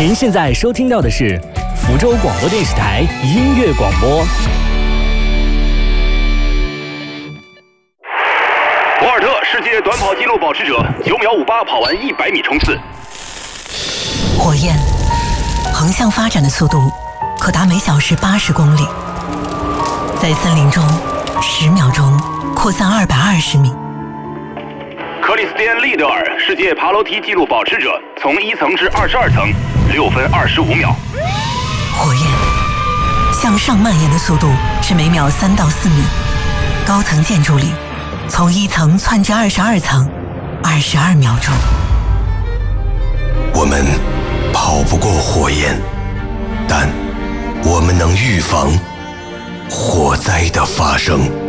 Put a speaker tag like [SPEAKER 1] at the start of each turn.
[SPEAKER 1] 您现在收听到的是福州广播电视台音乐广播。
[SPEAKER 2] 博尔特世界短跑纪录保持者9秒58跑完100米冲刺。
[SPEAKER 3] 火焰横向发展的速度可达每小时80公里，在森林中10秒钟扩散220米。
[SPEAKER 2] 克里斯蒂安·利德尔世界爬楼梯纪录保持者，从1层至22层6分25秒。
[SPEAKER 3] 火焰向上蔓延的速度是每秒3到4米，高层建筑里从1层窜至22层22秒钟。
[SPEAKER 4] 我们跑不过火焰，但我们能预防火灾的发生。